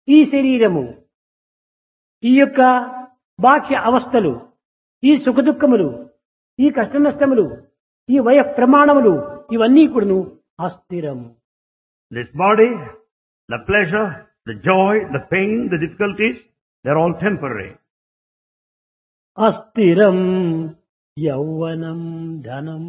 ఈ శరీరము, ఈ యొక్క బాహ్య అవస్థలు, ఈ సుఖదుఖములు, ఈ కష్ట నష్టములు, ఈ వయ ప్రమాణములు ఇవన్నీ కూడాను అస్థిరము. This body, the pleasure, the joy, the pain, the difficulties, they're all temporary. అస్థిరం యౌవనం ధనం.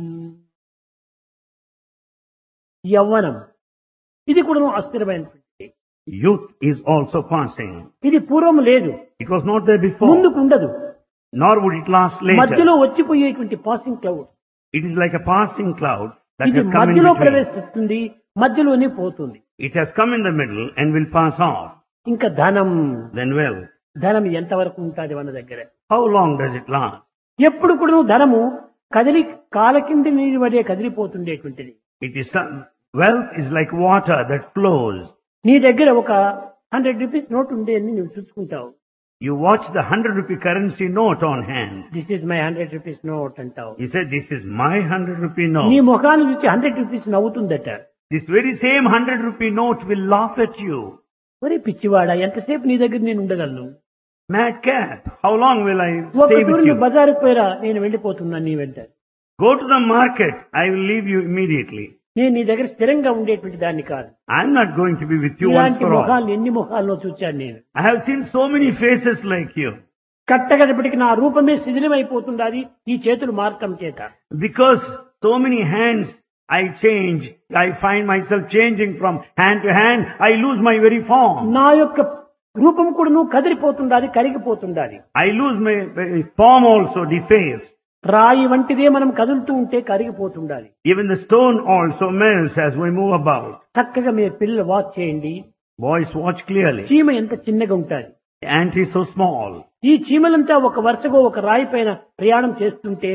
యౌవనం ఇది కూడా అస్థిరమైనటువంటి. Youth is also passing. ఇది పూర్వం లేదు, It was not there before, ముందుకు ఉండదు, nor would it last మధ్యలో later. వచ్చిపోయేటువంటి passing cloud. It is like a passing cloud that ఇది has come in మధ్యలో between. ప్రవేశిస్తుంది, మధ్యలోనే పోతుంది. It has come in the middle and will pass off. ఇంకా ధనం, Then wealth. ధనం ఎంతవరకు ఉంటుంది మన దగ్గర? How long does it last? ఎప్పుడు కూడా ధనము కదిలి కాల కింది నీరు వలె కదిలిపోతుండేటువంటిది. It is wealth is like water that flows. నీ దగ్గర ఒక 100 రూపీస్ నోట్ ఉండే అని నువ్వు చూసుకుంటావు. You watch the 100 rupee currency note on hand. This is my 100 rupees note అంటావు. You say, this is my 100 rupee నీ note. ముఖాన్ని చూసి 100 rupees నవ్వుతుందట. This very same 100 rupee note will laugh at you. ఒరే పిచ్చివాడా, ఎంతసేపు నీ దగ్గర నేను ఉండగలను? Madcap, how long will I ఒక stay తూరు with నువ్వు you? బజారుకు పోయిరా, నేను వెళ్ళిపోతున్నాను నీ వెంట. Go to the market, I will leave you immediately. నేను నీ దగ్గర స్థిరంగా ఉండేటువంటి దాన్ని కాదు. I'm not going to be with you once ఇలాంటి for all. ముఖాలు ఎన్ని ముఖాల్లో చూచాను నేను. I have seen so many faces like you. కట్టగడపటికి నా రూపమే శిథిలమైపోతుండాలి ఈ చేతులు మార్చడం చేత. Because so many hands I change, I find myself changing from hand to hand, I lose my very form. నా యొక్క రూపం కూడా నువ్వు కదిలిపోతుండాలి, కరిగిపోతుండాలి. I lose my form also, defaced. రాయి వంటిదే మనం కదులుతూ ఉంటే కరిగిపోతుండాలి. Even the stone also melts as we move about. చక్కగా మీ పిల్లలు వాచ్ చేయండి. Boys, watch clearly. చీమ ఎంత చిన్నగా ఉంటుంది. The ant is so small. ఈ చీమలంతా ఒక వరుసగా ఒక రాయి పైన ప్రయాణం చేస్తుంటే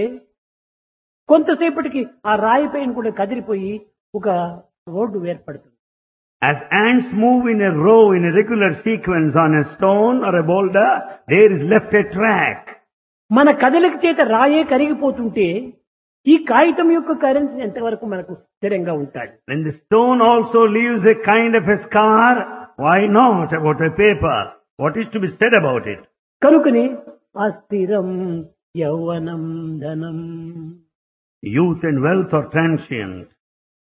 కొంతసేపటికి ఆ రాయి పైన కూడా కదిలిపోయి ఒక రోడ్డు ఏర్పడుతుంది. As ants move in a row in a regular sequence on a stone or a boulder, there is left a track. మన కదలిక చేత రాయే కరిగిపోతుంటే ఈ కాగితం యొక్క కరెన్సీ ఎంతవరకు మనకు స్థిరంగా ఉంటాయి. When the stone also leaves a kind of a scar, why not about a paper? What is to be said about it? కనుకనే అస్థిరం యౌవనం ధనం. Youth and wealth are transient.